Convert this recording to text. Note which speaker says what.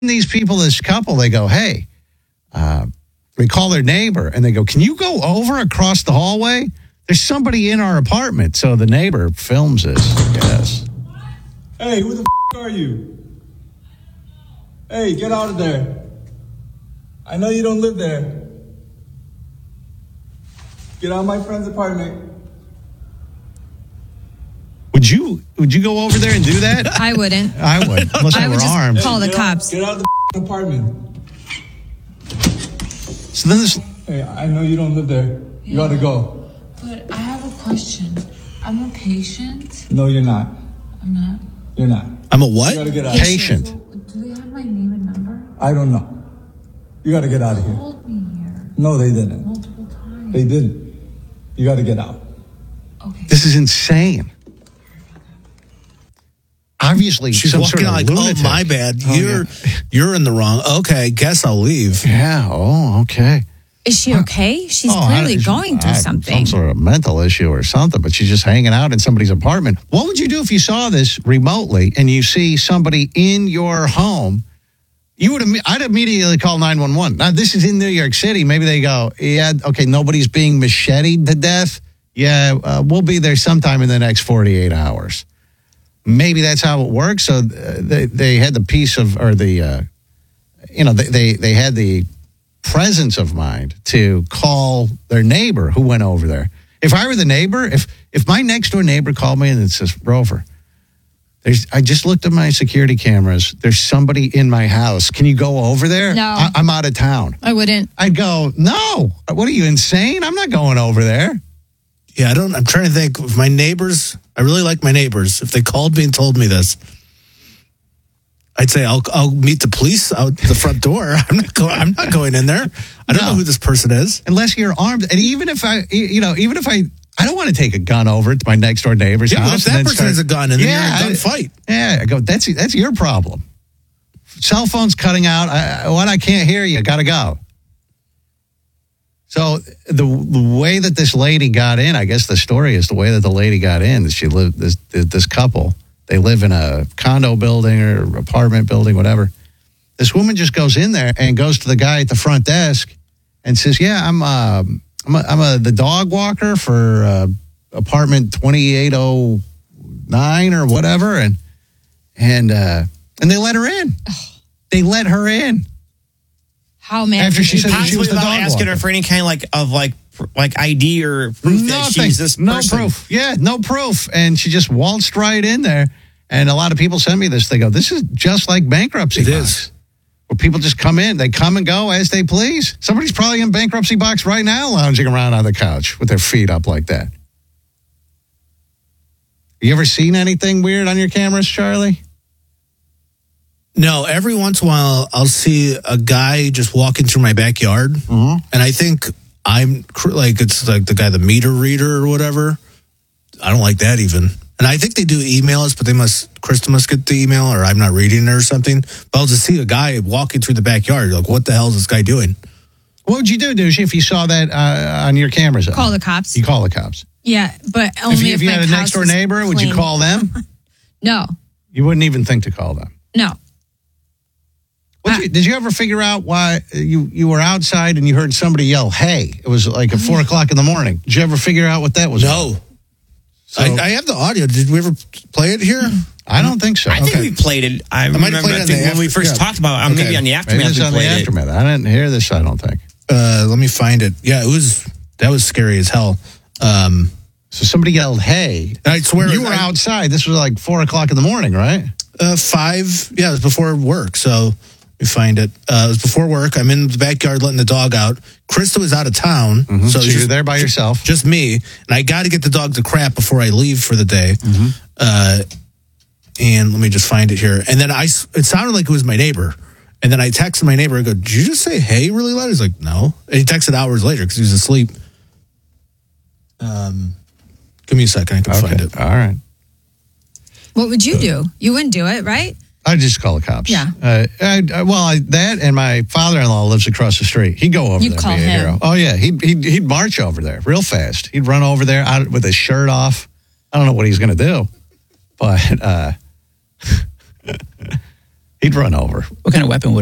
Speaker 1: these people, this couple, they go, hey, they call their neighbor and they go, can you go over across the hallway? There's somebody in our apartment. So the neighbor films this, yes.
Speaker 2: Hey, who the are you? Hey, get out of there. I know you don't live there. Get out of my friend's apartment.
Speaker 1: Would you go over there and do that?
Speaker 3: I wouldn't.
Speaker 1: I would, unless I were armed.
Speaker 3: Call the cops.
Speaker 2: Get out of the apartment.
Speaker 1: So then this.
Speaker 2: Hey, I know you don't live there. You gotta go.
Speaker 4: But I have a question. I'm a patient.
Speaker 2: No, you're not.
Speaker 4: I'm not.
Speaker 2: You're not.
Speaker 5: I'm a what?
Speaker 2: You gotta get out.
Speaker 1: Patient.
Speaker 4: So, do they have my name and number?
Speaker 2: I don't know. You gotta get out of
Speaker 4: They
Speaker 2: here.
Speaker 4: called me here
Speaker 2: No, they didn't.
Speaker 4: multiple times.
Speaker 2: They didn't. You gotta get out.
Speaker 4: Okay.
Speaker 1: This is insane. Obviously,
Speaker 5: She's
Speaker 1: some
Speaker 5: walking
Speaker 1: sort of
Speaker 5: out like,
Speaker 1: lunatic.
Speaker 5: oh, my bad.
Speaker 1: Oh,
Speaker 5: You're in the wrong. Okay, guess I'll leave.
Speaker 1: yeah. Oh, okay.
Speaker 3: Is she okay? She's
Speaker 1: Oh,
Speaker 3: clearly going through something.
Speaker 1: Some sort of mental issue or something, but she's just hanging out in somebody's apartment. What would you do if you saw this remotely and you see somebody in your home? I'd immediately call 911. Now, this is in New York City. Maybe they go, yeah, okay, nobody's being macheted to death. Yeah, we'll be there sometime in the next 48 hours. Maybe that's how it works. So they had the piece of, or the, they had the presence of mind to call their neighbor who went over there. If I were the neighbor, if my next door neighbor called me and it says, Rover, I just looked at my security cameras. There's somebody in my house. Can you go over there?
Speaker 3: No.
Speaker 1: I'm out of town.
Speaker 3: I wouldn't.
Speaker 1: I'd go, no. What are you, insane? I'm not going over there.
Speaker 5: Yeah, I'm trying to think of my neighbors. I really like my neighbors. If they called me and told me this, I'd say I'll meet the police out the front door. I'm not going in there. I don't know who this person is.
Speaker 1: Unless you're armed. And even if I don't want to take a gun over to my next door neighbor's
Speaker 5: Yeah,
Speaker 1: house.
Speaker 5: but if that person has a gun and then you're in a gun fight.
Speaker 1: Yeah, I go, that's your problem. Cell phone's cutting out. I can't hear you. Got to go. So the way that this lady got in, I guess the story is the way that the lady got in. She lived, this couple, they live in a condo building or apartment building, whatever. This woman just goes in there and goes to the guy at the front desk and says, yeah, I'm the dog walker for apartment 2809 or whatever. And they let her in. They let her in.
Speaker 3: How mad?
Speaker 1: After she said that she was the
Speaker 6: without
Speaker 1: dog
Speaker 6: asking
Speaker 1: walker.
Speaker 6: her for any kind of ID or proof that she's this person.
Speaker 1: No proof. Yeah, no proof. And she just waltzed right in there. And a lot of people send me this. They go, this is just like bankruptcy box. Where people just come in. They come and go as they please. Somebody's probably in bankruptcy box right now lounging around on the couch with their feet up like that. You ever seen anything weird on your cameras, Charlie?
Speaker 5: No, every once in a while, I'll see a guy just walking through my backyard.
Speaker 1: Mm-hmm.
Speaker 5: And I think it's like the guy, the meter reader or whatever. I don't like that even. And I think they do email us, but Krista must get the email or I'm not reading it or something. But I'll just see a guy walking through the backyard. You're like, what the hell is this guy doing?
Speaker 1: What would you do, Dushy, if you saw that on your cameras?
Speaker 3: Call the cops.
Speaker 1: You call the cops.
Speaker 3: Yeah, but only
Speaker 1: if you had a next door neighbor, would you call them?
Speaker 3: No.
Speaker 1: You wouldn't even think to call them.
Speaker 3: No.
Speaker 1: Did you ever figure out why you were outside and you heard somebody yell, hey? It was like at 4 o'clock in the morning. Did you ever figure out what that was?
Speaker 5: No. So, I have the audio. Did we ever play it here?
Speaker 1: I don't think so.
Speaker 6: I think we played it. I remember when we first talked about it. Maybe on the Aftermath.
Speaker 1: Maybe it's on the Aftermath. I didn't hear this, I don't think.
Speaker 5: Let me find it. Yeah, that was scary as hell.
Speaker 1: So somebody yelled, hey.
Speaker 5: I swear.
Speaker 1: You were outside. This was like 4 o'clock in the morning, right?
Speaker 5: 5. Yeah, it was before work. So we find it. It was before work. I'm in the backyard letting the dog out. Krista was out of town.
Speaker 1: Mm-hmm. So you're there by yourself.
Speaker 5: Just me. And I got to get the dog to crap before I leave for the day.
Speaker 1: Mm-hmm.
Speaker 5: And let me just find it here. And then it sounded like it was my neighbor. And then I texted my neighbor and go, did you just say hey really loud? He's like, no. And he texted hours later because he was asleep. Give me a second. I can find it.
Speaker 1: All right.
Speaker 3: What would you do? You wouldn't do it, right?
Speaker 1: I'd just call the cops.
Speaker 3: Yeah.
Speaker 1: That and my father-in-law lives across the street. He'd go over
Speaker 3: You'd
Speaker 1: there.
Speaker 3: call
Speaker 1: be a
Speaker 3: him.
Speaker 1: hero. Oh, yeah. He'd march over there real fast. He'd run over there out with his shirt off. I don't know what he's going to do. But He'd run over.
Speaker 7: What kind of weapon would